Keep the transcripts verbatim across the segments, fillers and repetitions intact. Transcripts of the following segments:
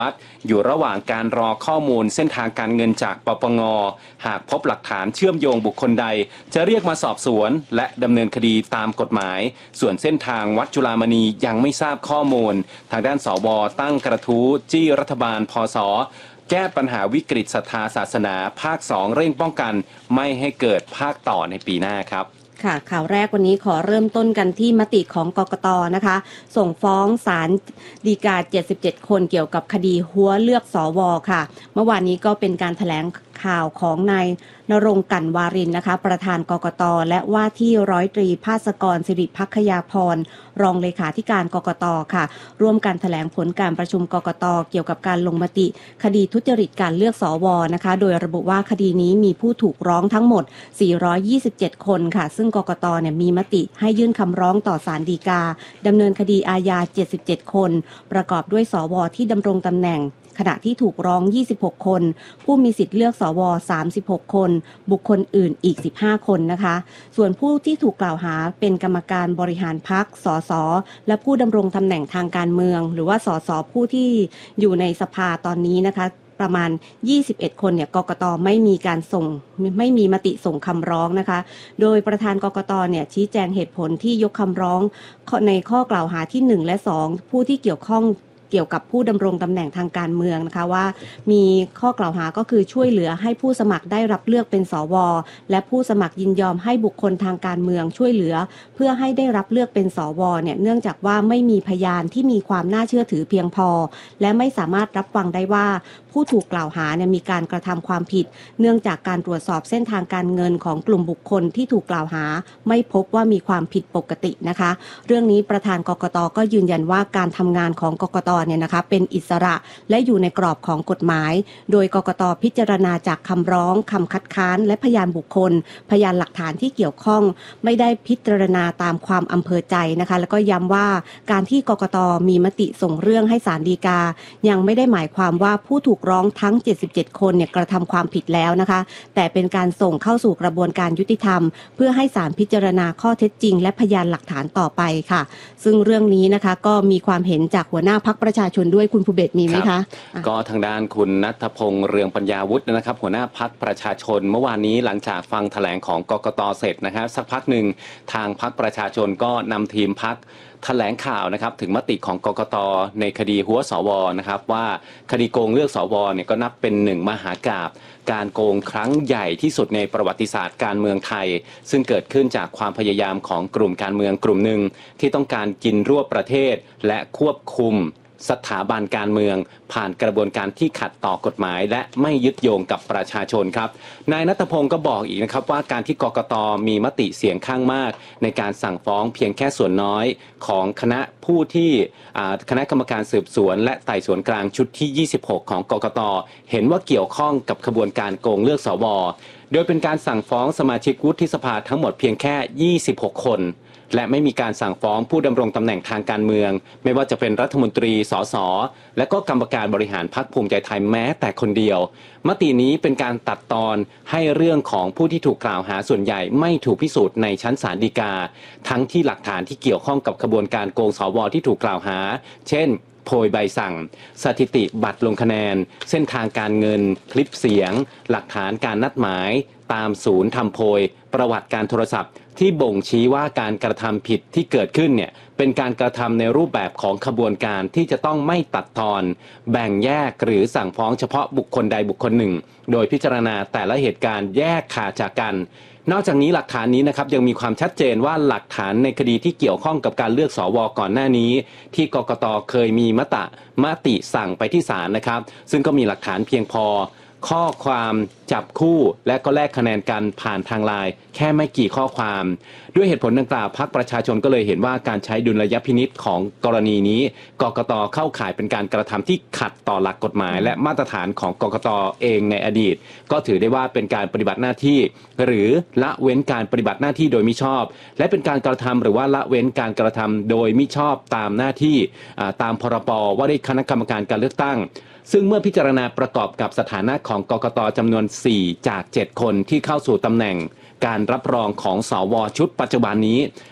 อยู่ระหว่างการรอข้อมูลเส้นทางการเงินจากปปงหากพบหลักฐานเชื่อมโยงบุคคลใดจะเรียกมาสอบสวนและดำเนินคดีตามกฎหมายส่วนเส้นทางวัดจุฬามณียังไม่ทราบข้อมูลทางด้านสวตั้งกระทู้จี้รัฐบาลพศแก้ปัญหาวิกฤตศรัทธาศาสนาภาคสองเร่งป้องกันไม่ให้เกิดภาคต่อในปีหน้าครับค่ะข่าวแรกวันนี้ขอเริ่มต้นกันที่มติของกกต.นะคะส่งฟ้องศาลฎีกาเจ็ดสิบเจ็ดคนเกี่ยวกับคดีหัวเลือกสวค่ะเมื่อวานนี้ก็เป็นการแถลงข่าวของนายณรงค์ กลั่นวารินนะคะประธานกกต.และว่าที่ร้อยตรีภาสกรสิริภัคยาพรรองเลขาธิการกกต.ค่ะร่วมกันแถลงผลการประชุมกกต.เกี่ยวกับการลงมติคดีทุจริตการเลือกสวนะคะโดยระบุว่าคดีนี้มีผู้ถูกร้องทั้งหมดสี่ร้อยยี่สิบเจ็ดคนค่ะซึ่งกกต.เนี่ยมีมติให้ยื่นคำร้องต่อศาลฎีกาดำเนินคดีอาญาเจ็ดสิบเจ็ดคนประกอบด้วยสวที่ดำรงตำแหน่งขณะที่ถูกร้องยี่สิบหกคนผู้มีสิทธิ์เลือกสวสามสิบหกคนบุคคลอื่นอีกสิบห้าคนนะคะส่วนผู้ที่ถูกกล่าวหาเป็นกรรมการบริหารพรรคสสและผู้ดำรงตำแหน่งทางการเมืองหรือว่าสสผู้ที่อยู่ในสภาตอนนี้นะคะประมาณยี่สิบเอ็ดคนเนี่ยกกต.ไม่มีการส่งไม่มีมติส่งคำร้องนะคะโดยประธานกกต.เนี่ยชี้แจงเหตุผลที่ยกคำร้องในข้อกล่าวหาที่หนึ่งและสองผู้ที่เกี่ยวข้องเกี่ยวกับผู้ดำรงตำแหน่งทางการเมืองนะคะว่ามีข้อกล่าวหาก็คือช่วยเหลือให้ผู้สมัครได้รับเลือกเป็นสวและผู้สมัครยินยอมให้บุคคลทางการเมืองช่วยเหลือเพื่อให้ได้รับเลือกเป็นสวเนี่ยเนื่องจากว่าไม่มีพยานที่มีความน่าเชื่อถือเพียงพอและไม่สามารถรับฟังได้ว่าผู้ถูกกล่าวหาเนี่ยมีการกระทำความผิดเนื่องจากการตรวจสอบเส้นทางการเงินของกลุ่มบุคคลที่ถูกกล่าวหาไม่พบว่ามีความผิดปกตินะคะเรื่องนี้ประธานกกต.ก็ยืนยันว่าการทำงานของกกต.เนี่ยนะคะเป็นอิสระและอยู่ในกรอบของกฎหมายโดยกกต.พิจารณาจากคำร้องคำคัดค้านและพยานบุคคลพยานหลักฐานที่เกี่ยวข้องไม่ได้พิจารณาตามความอำเภอใจนะคะแล้วก็ย้ำว่าการที่กกต.มีมติส่งเรื่องให้ศาลฎีกายังไม่ได้หมายความว่าผู้ถูกร้องทั้งเจ็ดสิบเจ็ดคนเนี่ยกระทำความผิดแล้วนะคะแต่เป็นการส่งเข้าสู่กระบวนการยุติธรรมเพื่อให้ศาลพิจารณาข้อเท็จจริงและพยานหลักฐานต่อไปค่ะซึ่งเรื่องนี้นะคะก็มีความเห็นจากหัวหน้าพรรคประชาชนด้วยคุณภูเบศรมีไหมคะก็ทางด้านคุณณัฐพงษ์เรืองปัญญาวุฒินะครับหัวหน้าพรรคประชาชนเมื่อวานนี้หลังจากฟังแถลงของกกตเสร็จนะครับสักพักหนึ่งทางพรรคประชาชนก็นำทีมพรรคแถลงข่าวนะครับถึงมติของกกตในคดีหัวสวนะครับว่าคดีโกงเลือกสวเนี่ยก็นับเป็นหนึ่งมหากาพย์การโกงครั้งใหญ่ที่สุดในประวัติศาสตร์การเมืองไทยซึ่งเกิดขึ้นจากความพยายามของกลุ่มการเมืองกลุ่มหนึ่งที่ต้องการกินรวบประเทศและควบคุมสถาบันการเมืองผ่านกระบวนการที่ขัดต่อกฎหมายและไม่ยึดโยงกับประชาชนครับนายณัฐพงศ์ก็บอกอีกนะครับว่าการที่กกตมีมติเสียงข้างมากในการสั่งฟ้องเพียงแค่ส่วนน้อยของคณะผู้ที่คณะกรรมการสืบสวนและไต่สวนกลางชุดที่ยี่สิบหกของกกตเห็นว่าเกี่ยวข้องกับขบวนการโกงเลือกสวโดยเป็นการสั่งฟ้องสมาชิกวุฒิสภาทั้งหมดเพียงแค่ยี่สิบหกคนและไม่มีการสั่งฟ้องผู้ดำรงตำแหน่งทางการเมืองไม่ว่าจะเป็นรัฐมนตรีสสและก็กรรมการบริหารพรรคภูมิใจไทยแม้แต่คนเดียวมตินี้เป็นการตัดตอนให้เรื่องของผู้ที่ถูกกล่าวหาส่วนใหญ่ไม่ถูกพิสูจน์ในชั้นศาลฎีกาทั้งที่หลักฐานที่เกี่ยวข้องกับขบวนการโกงสวที่ถูกกล่าวหาเช่นโพยใบสั่งสถิติบัตรลงคะแนนเส้นทางการเงินคลิปเสียงหลักฐานการนัดหมายตามศูนย์ทำโพยประวัติการโทรศัพท์ที่บ่งชี้ว่าการกระทำผิดที่เกิดขึ้นเนี่ยเป็นการกระทำในรูปแบบของขบวนการที่จะต้องไม่ตัดตอนแบ่งแยกหรือสั่งฟ้องเฉพาะบุคคลใดบุคคลหนึ่งโดยพิจารณาแต่ละเหตุการณ์แยกขาดจากกันนอกจากนี้หลักฐานนี้นะครับยังมีความชัดเจนว่าหลักฐานในคดีที่เกี่ยวข้องกับการเลือกสวก่อนหน้านี้ที่กกตเคยมีมติมติสั่งไปที่ศาลนะครับซึ่งก็มีหลักฐานเพียงพอข้อความจับคู่และก็แลกคะแนนกันผ่านทางไลน์แค่ไม่กี่ข้อความด้วยเหตุผลดังกล่าวพรรคประชาชนก็เลยเห็นว่าการใช้ดุลยพินิจของกรณีนี้กกตเข้าข่ายเป็นการกระทำที่ขัดต่อหลักกฎหมายและมาตรฐานของกกตเองในอดีตก็ถือได้ว่าเป็นการปฏิบัติหน้าที่หรือละเว้นการปฏิบัติหน้าที่โดยมิชอบและเป็นการกระทำหรือว่าละเว้นการกระทำโดยมิชอบตามหน้าที่ตามพรบว่าด้วยคณะกรรมการการเลือกตั้งซึ่งเมื่อพิจารณาประกอบกับสถานะของกกตจำนวนสี่จากเจ็ดคนที่เข้าสู่ตำแหน่งการรับรองของสวชุดปัจจุบันนี้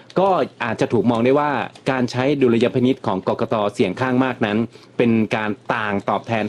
ก็อาจจะถูกมองได้ว่าการใช้ดุลยพินิจของกกตเสียงข้างมากนั้น เป็นการต่างตอบแทน